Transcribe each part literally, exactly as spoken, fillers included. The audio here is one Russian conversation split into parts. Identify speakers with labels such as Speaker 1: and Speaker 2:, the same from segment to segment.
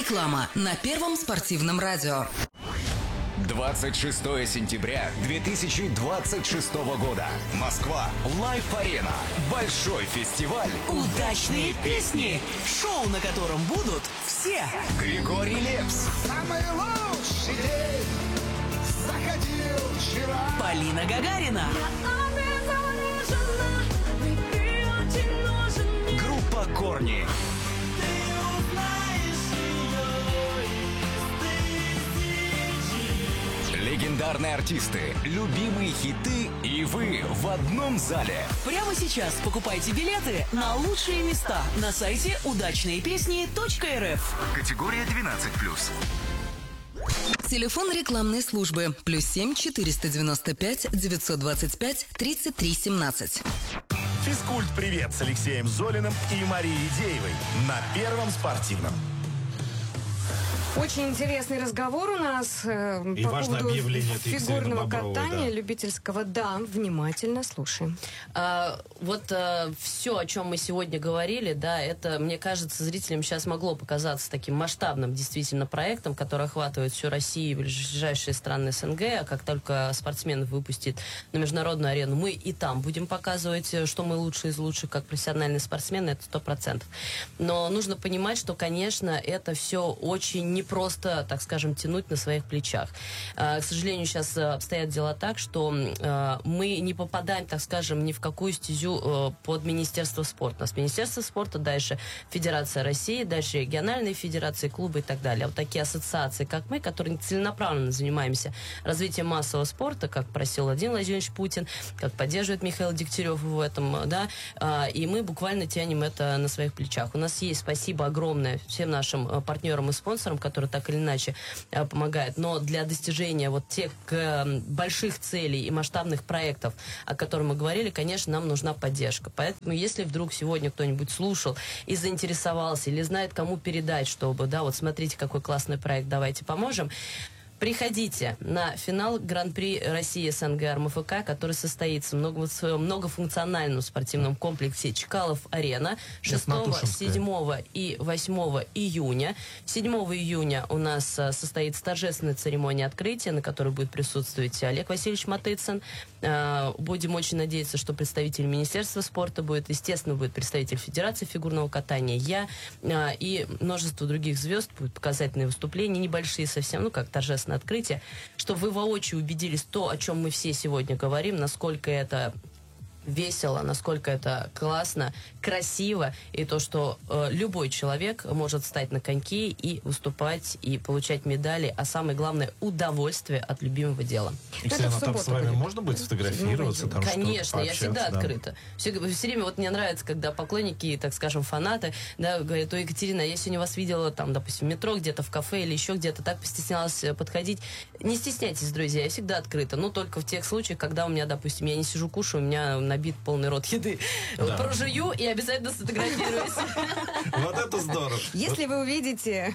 Speaker 1: Реклама на Первом спортивном радио.
Speaker 2: двадцать шестого сентября две тысячи двадцать шестого года. Москва. Лайф-арена. Большой фестиваль.
Speaker 3: Удачные песни. Шоу, на котором будут все.
Speaker 2: Григорий Лепс.
Speaker 4: Самый лучший день заходил вчера.
Speaker 3: Полина Гагарина.
Speaker 2: Группа Корни. Легендарные артисты, любимые хиты и вы в одном зале.
Speaker 3: Прямо сейчас покупайте билеты на лучшие места на сайте удачные песни точка эр эф.
Speaker 2: Категория двенадцать плюс.
Speaker 1: Телефон рекламной службы плюс семь четыреста девяносто пять девятьсот двадцать пять тридцать три семнадцать.
Speaker 5: Физкульт-привет с Алексеем Золиным и Марией Деевой на Первом спортивном.
Speaker 6: Очень интересный разговор у нас э,
Speaker 5: И
Speaker 6: по
Speaker 5: важное
Speaker 6: поводу
Speaker 5: объявление от Екатерины
Speaker 6: фигурного
Speaker 5: Бобровой,
Speaker 6: катания,
Speaker 5: да.
Speaker 6: любительского. Да, внимательно слушаем.
Speaker 7: А, вот а, все, о чем мы сегодня говорили, да, это, мне кажется, зрителям сейчас могло показаться таким масштабным действительно проектом, который охватывает всю Россию и ближайшие страны эс эн гэ. А как только спортсменов выпустит на международную арену, мы и там будем показывать, что мы лучшие из лучших, как профессиональные спортсмены, это сто процентов. Но нужно понимать, что, конечно, это все очень не просто, так скажем, тянуть на своих плечах. К сожалению, сейчас обстоят дела так, что мы не попадаем, так скажем, ни в какую стезю под Министерство спорта. У нас Министерство спорта, дальше Федерация России, дальше региональные федерации, клубы и так далее. Вот такие ассоциации, как мы, которые целенаправленно занимаемся развитием массового спорта, как просил Владимир Владимирович Путин, как поддерживает Михаил Дегтярев в этом, да, и мы буквально тянем это на своих плечах. У нас есть, спасибо огромное всем нашим партнерам и спонсорам, которые так или иначе э, помогают. Но для достижения вот тех э, больших целей и масштабных проектов, о которых мы говорили, конечно, нам нужна поддержка. Поэтому, если вдруг сегодня кто-нибудь слушал и заинтересовался, или знает, кому передать, чтобы, да, вот смотрите, какой классный проект, давайте поможем, приходите на финал Гран-при России эс эн гэ эр эм эф ка, который состоится в много, многофункциональном спортивном комплексе Чкалов-Арена шестого, седьмого и восьмого июня. седьмого июня у нас состоится торжественная церемония открытия, на которой будет присутствовать Олег Васильевич Матыцын. Будем очень надеяться, что представитель Министерства спорта будет, естественно, будет представитель Федерации фигурного катания, я и множество других звезд, будут показательные выступления, небольшие совсем, ну как торжественные открытие, чтобы вы воочию убедились то, о чем мы все сегодня говорим, насколько это весело, насколько это классно, красиво, и то, что э, любой человек может встать на коньки и выступать, и получать медали, а самое главное, удовольствие от любимого дела.
Speaker 5: Екатерина, а там с вами будет. Можно будет сфотографироваться? Там
Speaker 7: Конечно, я всегда
Speaker 5: да.
Speaker 7: открыта. Все, все время вот мне нравится, когда поклонники, так скажем, фанаты, да, говорят: ой, Екатерина, я сегодня вас видела, там, допустим, в метро, где-то в кафе или еще где-то, так постеснялась подходить. Не стесняйтесь, друзья, я всегда открыта, но только в тех случаях, когда у меня, допустим, я не сижу, кушаю, у меня набит полный рот еды. Да. Прожую и обязательно сфотографируюсь.
Speaker 5: Вот это здорово.
Speaker 6: Если вы увидите...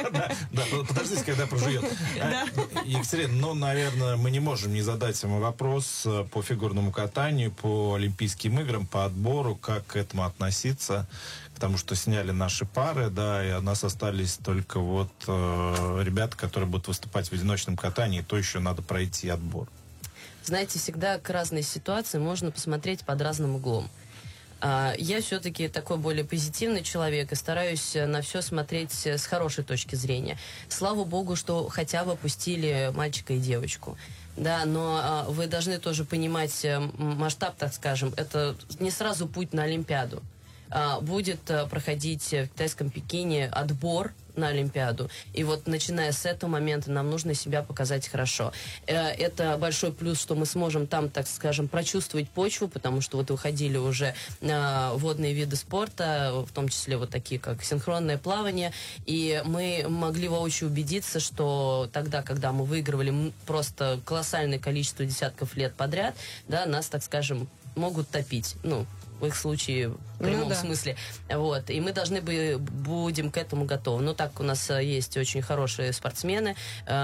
Speaker 5: Да, подождите, когда прожует. Екатерина, ну, наверное, мы не можем не задать ему вопрос по фигурному катанию, по Олимпийским играм, по отбору, как к этому относиться, потому что сняли наши пары, да, и у нас остались только вот ребята, которые будут выступать в одиночном катании, то еще надо пройти отбор.
Speaker 7: Знаете, всегда к разной ситуации можно посмотреть под разным углом. Я все-таки такой более позитивный человек и стараюсь на все смотреть с хорошей точки зрения. Слава богу, что хотя бы пустили мальчика и девочку. Да, но вы должны тоже понимать масштаб, так скажем. Это не сразу путь на Олимпиаду. Будет проходить в китайском Пекине отбор на Олимпиаду. И вот начиная с этого момента нам нужно себя показать хорошо. Это большой плюс, что мы сможем там, так скажем, прочувствовать почву, потому что вот выходили уже водные виды спорта, в том числе вот такие, как синхронное плавание, и мы могли воочию убедиться, что тогда, когда мы выигрывали просто колоссальное количество десятков лет подряд, да, нас, так скажем, могут топить. Ну, в их случае, в прямом ну, да. смысле. Вот. И мы должны бы, будем к этому готовы. Но так у нас есть очень хорошие спортсмены,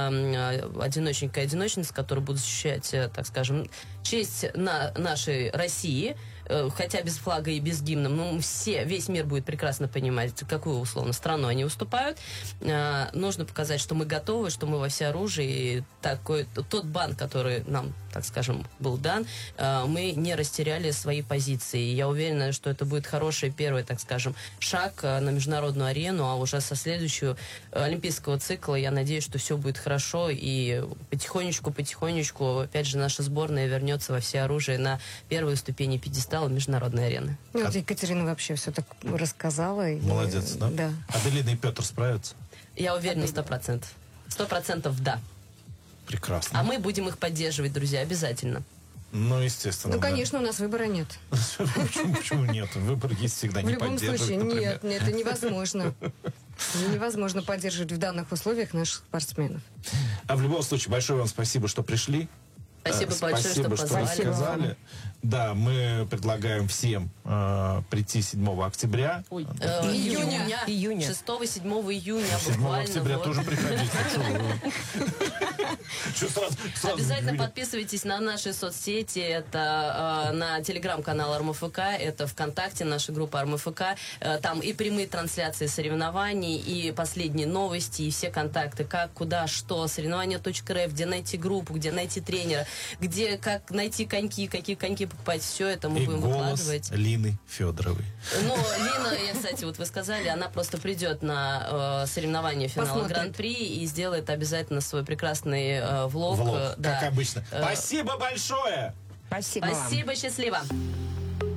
Speaker 7: э, одиночники и одиночницы, которые будут защищать, так скажем, честь на нашей России, э, хотя без флага и без гимна, ну, все, весь мир будет прекрасно понимать, какую, условно, страну они уступают. Э, нужно показать, что мы готовы, что мы во всеоружии. И такой, тот бан, который нам, так скажем, был дан, э, мы не растеряли свои позиции. И я уверена, что это будет хороший первый, так скажем, шаг э, на международную арену, а уже со следующего э, олимпийского цикла я надеюсь, что все будет хорошо, и потихонечку-потихонечку, опять же, наша сборная вернется во всеоружие на первую ступень пьедестала международной арены.
Speaker 6: Ну, вот Екатерина вообще все так рассказала. И,
Speaker 5: Молодец, да?
Speaker 6: Да.
Speaker 5: Аделина и Петр справятся?
Speaker 7: Я уверена, сто процентов. Сто процентов да.
Speaker 5: Прекрасно.
Speaker 7: А мы будем их поддерживать, друзья, обязательно.
Speaker 5: Ну, естественно.
Speaker 6: Ну,
Speaker 5: да.
Speaker 6: конечно, у нас выбора нет.
Speaker 5: Почему, почему нет? Выбор есть всегда.
Speaker 6: В
Speaker 5: Не
Speaker 6: любом
Speaker 5: поддерживать,
Speaker 6: случае,
Speaker 5: например.
Speaker 6: нет, нет, это невозможно. Невозможно поддерживать в данных условиях наших спортсменов.
Speaker 5: А в любом случае, большое вам спасибо, что пришли.
Speaker 7: Спасибо
Speaker 5: Э,
Speaker 7: большое,
Speaker 5: спасибо,
Speaker 7: что
Speaker 5: что
Speaker 7: позвали.
Speaker 5: рассказали. Да, мы предлагаем всем э, прийти седьмого октября.
Speaker 7: Э,
Speaker 6: Июня.
Speaker 7: Июня.
Speaker 8: Июня.
Speaker 7: шестого-седьмого июня.
Speaker 5: седьмого
Speaker 7: Буквально.
Speaker 5: октября
Speaker 7: вот.
Speaker 5: тоже приходите. Что вы? Что сразу- сразу
Speaker 7: Обязательно
Speaker 5: говорите?
Speaker 7: подписывайтесь на наши соцсети. Это э, на телеграм-канал РМФК, это ВКонтакте, наша группа РМФК. Э, там и прямые трансляции соревнований, и последние новости, и все контакты, как, куда, что, соревнования точка рф, где найти группу, где найти тренера, где, как найти коньки, какие коньки покупать. Все это мы
Speaker 5: И
Speaker 7: будем
Speaker 5: голос
Speaker 7: выкладывать.
Speaker 5: Лины Федоровой.
Speaker 7: Ну, Лина, я, кстати, вот вы сказали, она просто придет на э, соревнования финала
Speaker 6: Посмотрит.
Speaker 7: Гран-при и сделает обязательно свой прекрасный э, влог.
Speaker 5: Влог,
Speaker 7: э, да.
Speaker 5: как обычно.
Speaker 7: Э,
Speaker 5: Спасибо большое!
Speaker 8: Спасибо вам.
Speaker 7: Спасибо, счастливо.